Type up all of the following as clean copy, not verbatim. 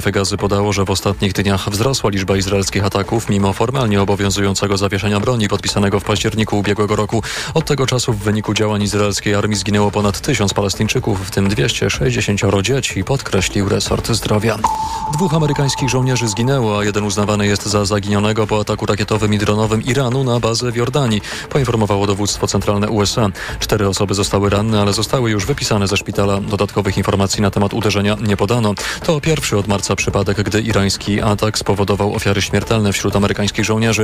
Gazy podało, że w ostatnich dniach wzrosła liczba izraelskich ataków, mimo formalnie obowiązującego zawieszenia broni podpisanego w październiku ubiegłego roku. Od tego czasu w wyniku działań izraelskiej armii zginęło ponad 1000 Palestyńczyków, w tym 260 dzieci, podkreślił resort zdrowia. 2 amerykańskich żołnierzy zginęło, a jeden uznawany jest za zaginionego po ataku rakietowym i dronowym Iranu na bazę w Jordanii, poinformowało dowództwo centralne USA. 4 osoby zostały ranne, ale zostały już wypisane ze szpitala. Dodatkowych informacji na temat uderzenia nie podano. To pierwszy od marca przypadek, gdy irański atak spowodował ofiary śmiertelne wśród amerykańskich żołnierzy.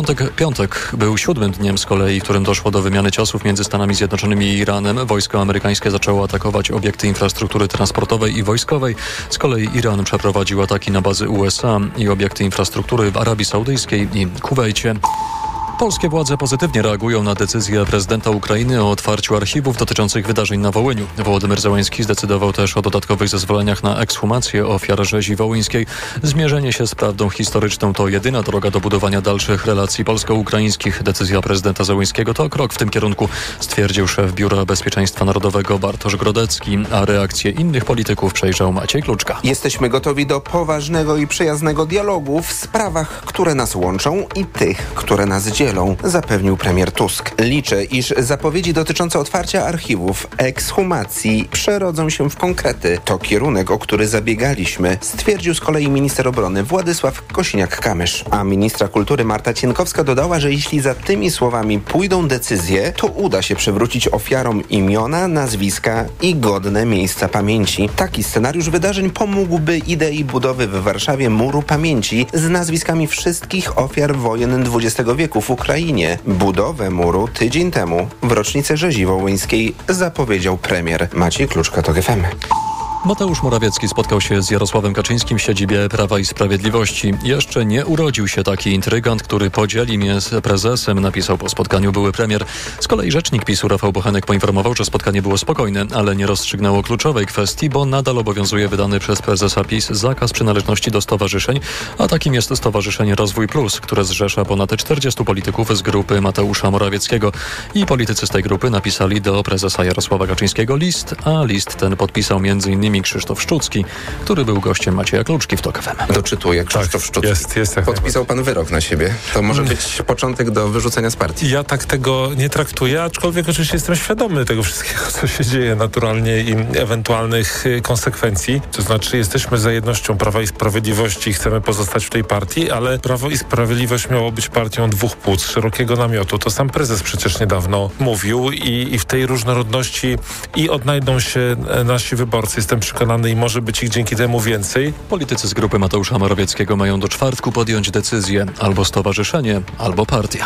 Piątek był 7. dniem z kolei, w którym doszło do wymiany ciosów między Stanami Zjednoczonymi i Iranem. Wojsko amerykańskie zaczęło atakować obiekty infrastruktury transportowej i wojskowej. Z kolei Iran przeprowadził ataki na bazy USA i obiekty infrastruktury w Arabii Saudyjskiej i Kuwejcie. Polskie władze pozytywnie reagują na decyzję prezydenta Ukrainy o otwarciu archiwów dotyczących wydarzeń na Wołyniu. Wołodymyr Zełenski zdecydował też o dodatkowych zezwoleniach na ekshumację ofiar rzezi wołyńskiej. Zmierzenie się z prawdą historyczną to jedyna droga do budowania dalszych relacji polsko-ukraińskich. Decyzja prezydenta Zełenskiego to krok w tym kierunku, stwierdził szef Biura Bezpieczeństwa Narodowego Bartosz Grodecki, a reakcje innych polityków przejrzał Maciej Kluczka. Jesteśmy gotowi do poważnego i przyjaznego dialogu w sprawach, które nas łączą i tych, które nas dzielą, zapewnił premier Tusk. Liczę, iż zapowiedzi dotyczące otwarcia archiwów, ekshumacji przerodzą się w konkrety. To kierunek, o który zabiegaliśmy, stwierdził z kolei minister obrony Władysław Kosiniak-Kamysz. A ministra kultury Marta Cienkowska dodała, że jeśli za tymi słowami pójdą decyzje, to uda się przywrócić ofiarom imiona, nazwiska i godne miejsca pamięci. Taki scenariusz wydarzeń pomógłby idei budowy w Warszawie muru pamięci z nazwiskami wszystkich ofiar wojen XX wieku w Ukrainie. Budowę muru tydzień temu w rocznicę rzezi wołyńskiej zapowiedział premier. Maciej Kluczka, TOK FM. Mateusz Morawiecki spotkał się z Jarosławem Kaczyńskim w siedzibie Prawa i Sprawiedliwości. Jeszcze nie urodził się taki intrygant, który podzieli mnie z prezesem, napisał po spotkaniu były premier. Z kolei rzecznik PiS-u Rafał Bochenek poinformował, że spotkanie było spokojne, ale nie rozstrzygnęło kluczowej kwestii, bo nadal obowiązuje wydany przez prezesa PiS zakaz przynależności do stowarzyszeń, a takim jest Stowarzyszenie Rozwój Plus, które zrzesza ponad 40 polityków z grupy Mateusza Morawieckiego. I politycy z tej grupy napisali do prezesa Jarosława Kaczyńskiego list, a list ten podpisał m.in. Krzysztof Szczucki, który był gościem Macieja Kluczki w TOK FM. Doczytuję, Krzysztof Szczucki. Jest tak. Podpisał pan wyrok na siebie. To może być początek do wyrzucenia z partii. Ja tak tego nie traktuję, aczkolwiek oczywiście jestem świadomy tego wszystkiego, co się dzieje naturalnie i ewentualnych konsekwencji. To znaczy jesteśmy za jednością Prawa i Sprawiedliwości i chcemy pozostać w tej partii, ale Prawo i Sprawiedliwość miało być partią dwóch płód, szerokiego namiotu. To sam prezes przecież niedawno mówił i w tej różnorodności i odnajdą się nasi wyborcy. Jestem przekonany i może być ich dzięki temu więcej. Politycy z grupy Mateusza Morawieckiego mają do czwartku podjąć decyzję: albo stowarzyszenie, albo partia.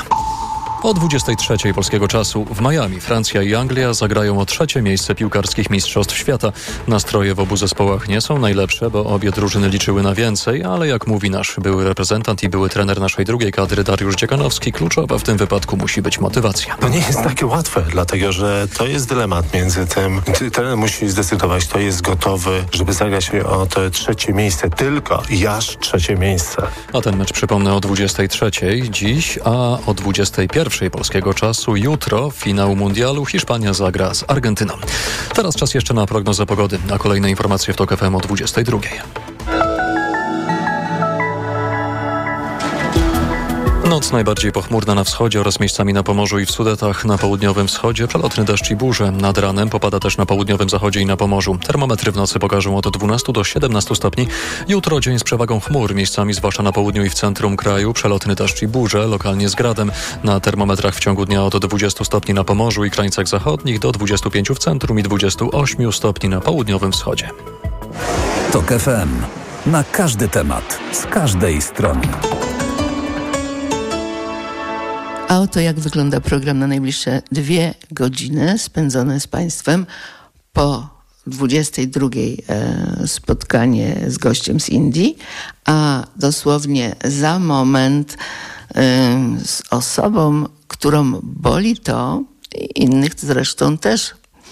O 23:00 polskiego czasu w Miami Francja i Anglia zagrają o 3. miejsce piłkarskich mistrzostw świata. Nastroje w obu zespołach nie są najlepsze, bo obie drużyny liczyły na więcej, ale jak mówi nasz były reprezentant i były trener naszej drugiej kadry Dariusz Dziekanowski, kluczowa w tym wypadku musi być motywacja. To nie jest takie łatwe, dlatego że to jest dylemat między tym. Trener musi zdecydować, kto jest gotowy, żeby zagrać o to 3. miejsce, tylko i aż 3. miejsce. A ten mecz, przypomnę, o 23:00 dziś, a o 21:00 polskiego czasu jutro finał mundialu Hiszpania zagra z Argentyną. Teraz czas jeszcze na prognozę pogody, a kolejne informacje w TOK FM o 22:00. Noc najbardziej pochmurna na wschodzie oraz miejscami na Pomorzu i w Sudetach. Na południowym wschodzie przelotny deszcz i burze. Nad ranem popada też na południowym zachodzie i na Pomorzu. Termometry w nocy pokażą od 12 do 17 stopni. Jutro dzień z przewagą chmur. Miejscami, zwłaszcza na południu i w centrum kraju, przelotny deszcz i burze, lokalnie z gradem. Na termometrach w ciągu dnia od 20 stopni na Pomorzu i krańcach zachodnich do 25 w centrum i 28 stopni na południowym wschodzie. TOK FM. Na każdy temat. Z każdej strony. A oto jak wygląda program na najbliższe 2 godziny spędzone z Państwem. Po 22:00 spotkanie z gościem z Indii, a dosłownie za moment z osobą, którą boli to, i innych zresztą też,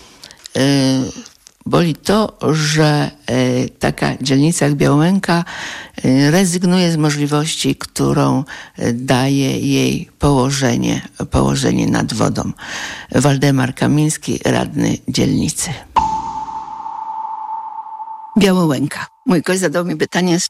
boli to, że taka dzielnica jak Białęka rezygnuje z możliwości, którą daje jej położenie nad wodą. Waldemar Kamiński, radny dzielnicy. Białołęka. Mój gość zadał mi pytanie,